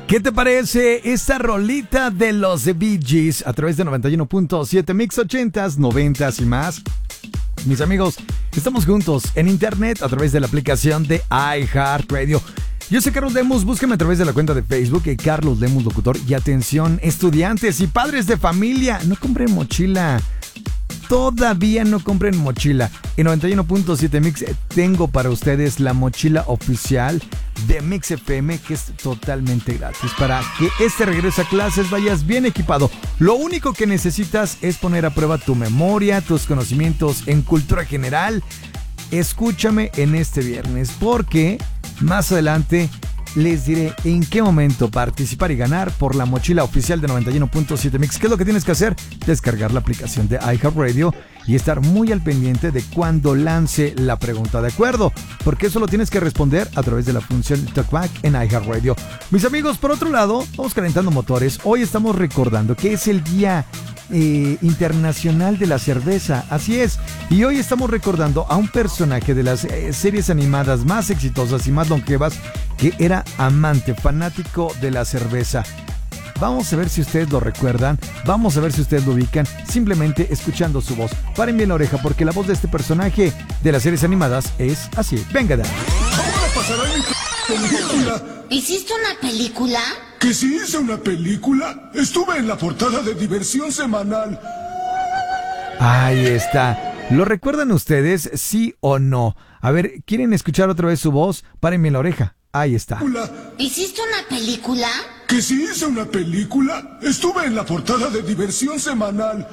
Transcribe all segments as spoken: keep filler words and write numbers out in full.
¿Qué te parece esta rolita de los Bee Gees a través de noventa y uno punto siete Mix ochentas, noventas y más? Mis amigos, estamos juntos en internet a través de la aplicación de iHeartRadio. Yo soy Carlos Lemus, búsqueme a través de la cuenta de Facebook eh, Carlos Lemus Locutor. Y atención, estudiantes y padres de familia, no compren mochila. Todavía no compren mochila. En noventa y uno punto siete Mix eh, tengo para ustedes la mochila oficial de Mix F M, que es totalmente gratis, para que este regreso a clases vayas bien equipado. Lo único que necesitas es poner a prueba tu memoria, tus conocimientos en cultura general. Escúchame en este viernes, porque más adelante les diré en qué momento participar y ganar por la mochila oficial de noventa y uno punto siete Mix. ¿Qué es lo que tienes que hacer? Descargar la aplicación de iHeartRadio y estar muy al pendiente de cuando lance la pregunta, ¿de acuerdo? Porque eso lo tienes que responder a través de la función TalkBack en iHeartRadio. Mis amigos, por otro lado, vamos calentando motores. Hoy estamos recordando que es el Día eh, Internacional de la Cerveza. Así es. Y hoy estamos recordando a un personaje de las eh, series animadas más exitosas y más longevas, que era amante, fanático de la cerveza. Vamos a ver si ustedes lo recuerdan, vamos a ver si ustedes lo ubican, simplemente escuchando su voz. Paren bien la oreja, porque la voz de este personaje de las series animadas es así. Venga, Dan. Ahora pasará mi película. ¿Hiciste una película? ¿Que si hice una película? Estuve en la portada de Diversión Semanal. Ahí está. ¿Lo recuerdan ustedes, sí o no? A ver, ¿quieren escuchar otra vez su voz? Paren bien la oreja. Ahí está. ¿Hiciste una película? ¿Que si hice una película? Estuve en la portada de Diversión Semanal.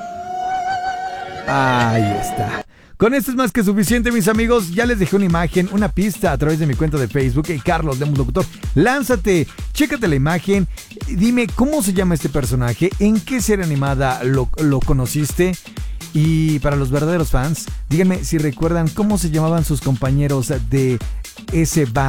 Ahí está. Con esto es más que suficiente, mis amigos. Ya les dejé una imagen, una pista a través de mi cuenta de Facebook, hey, Carlos Lemus Locutor. Lánzate, chécate la imagen. Dime cómo se llama este personaje, en qué serie animada lo, lo conociste. Y para los verdaderos fans, díganme si recuerdan cómo se llamaban sus compañeros de ese bar.